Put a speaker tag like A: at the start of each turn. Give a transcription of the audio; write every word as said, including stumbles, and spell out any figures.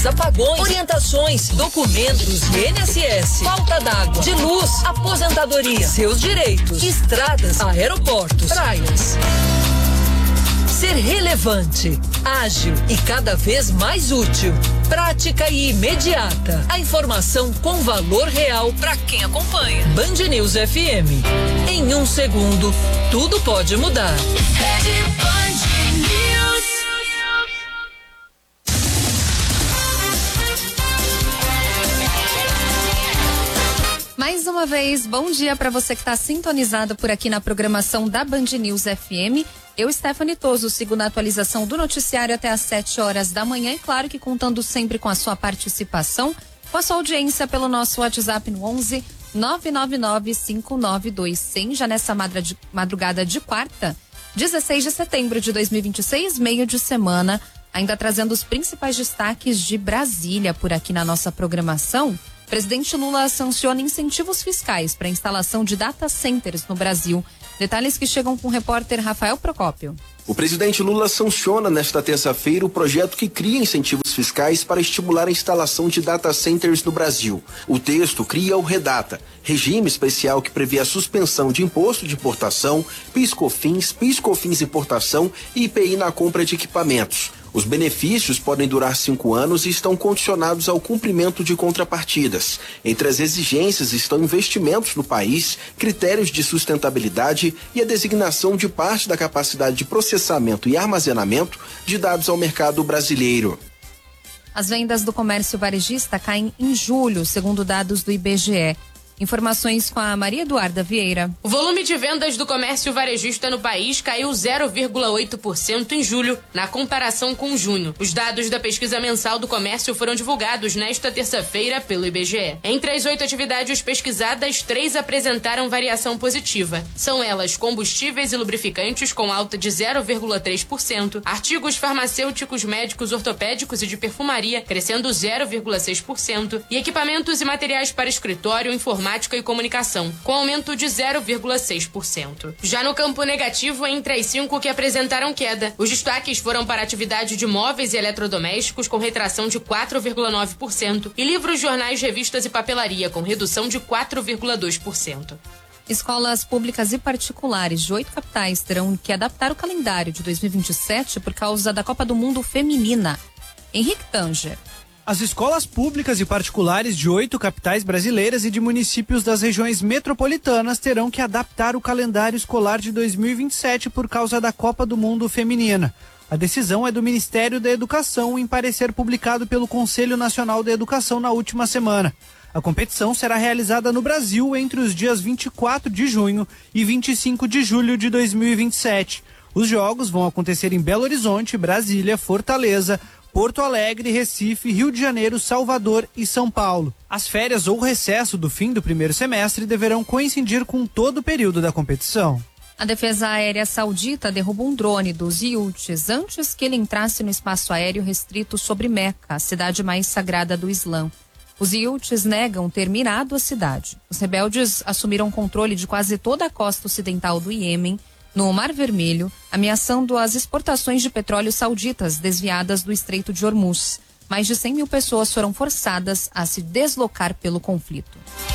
A: apagões, orientações, documentos de I N S S, falta d'água, de luz, aposentadoria, seus direitos, estradas, aeroportos, praias. Ser relevante, ágil e cada vez mais útil, prática e imediata. A informação com valor real para quem acompanha. Band News F M. Em um segundo, tudo pode mudar.
B: Mais uma vez, bom dia para você que está sintonizado por aqui na programação da Band News F M. Eu, Stephanie Toso, sigo na atualização do noticiário até às sete horas da manhã e claro que contando sempre com a sua participação, com a sua audiência pelo nosso WhatsApp no onze nove nove nove cinco nove dois zero zero, já nessa madrugada de quarta, dezesseis de setembro de dois mil e vinte e seis, meio de semana, ainda trazendo os principais destaques de Brasília por aqui na nossa programação. Presidente Lula sanciona incentivos fiscais para a instalação de data centers no Brasil. Detalhes que chegam com o repórter Rafael Procópio.
C: O presidente Lula sanciona nesta terça-feira o projeto que cria incentivos fiscais para estimular a instalação de data centers no Brasil. O texto cria o REDATA, regime especial que prevê a suspensão de imposto de importação, PIS/COFINS, PIS/COFINS importação e I P I na compra de equipamentos. Os benefícios podem durar cinco anos e estão condicionados ao cumprimento de contrapartidas. Entre as exigências estão investimentos no país, critérios de sustentabilidade e a designação de parte da capacidade de processamento e armazenamento de dados ao mercado brasileiro.
B: As vendas do comércio varejista caem em julho, segundo dados do I B G E. Informações com a Maria Eduarda Vieira.
D: O volume de vendas do comércio varejista no país caiu zero vírgula oito por cento em julho, na comparação com junho. Os dados da pesquisa mensal do comércio foram divulgados nesta terça-feira pelo I B G E. Entre as oito atividades pesquisadas, três apresentaram variação positiva. São elas combustíveis e lubrificantes com alta de zero vírgula três por cento, artigos farmacêuticos, médicos, ortopédicos e de perfumaria, crescendo zero vírgula seis por cento, e equipamentos e materiais para escritório, informática e comunicação, com aumento de zero vírgula seis por cento. Já no campo negativo, entre as cinco que apresentaram queda, os destaques foram para a atividade de móveis e eletrodomésticos, com retração de quatro vírgula nove por cento, e livros, jornais, revistas e papelaria, com redução de quatro vírgula dois por cento.
B: Escolas públicas e particulares de oito capitais terão que adaptar o calendário de dois mil e vinte e sete por causa da Copa do Mundo Feminina. Henrique Tanger.
E: As escolas públicas e particulares de oito capitais brasileiras e de municípios das regiões metropolitanas terão que adaptar o calendário escolar de dois mil e vinte e sete por causa da Copa do Mundo Feminina. A decisão é do Ministério da Educação em parecer publicado pelo Conselho Nacional da Educação na última semana. A competição será realizada no Brasil entre os dias vinte e quatro de junho e vinte e cinco de julho de dois mil e vinte e sete. Os jogos vão acontecer em Belo Horizonte, Brasília, Fortaleza, Porto Alegre, Recife, Rio de Janeiro, Salvador e São Paulo. As férias ou recesso do fim do primeiro semestre deverão coincidir com todo o período da competição.
B: A Defesa Aérea Saudita derrubou um drone dos Houthis antes que ele entrasse no espaço aéreo restrito sobre Meca, a cidade mais sagrada do Islã. Os Houthis negam ter mirado a cidade. Os rebeldes assumiram controle de quase toda a costa ocidental do Iêmen, no Mar Vermelho, ameaçando as exportações de petróleo sauditas desviadas do Estreito de Hormuz. Mais de cem mil pessoas foram forçadas a se deslocar pelo conflito.